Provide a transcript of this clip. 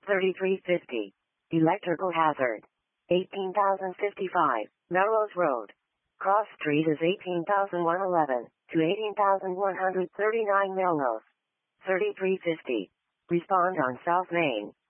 3350. Electrical hazard. 18,055. Melrose Road. Cross Street is 18,111 to 18,139 Melrose. 3350. Respond on South Main.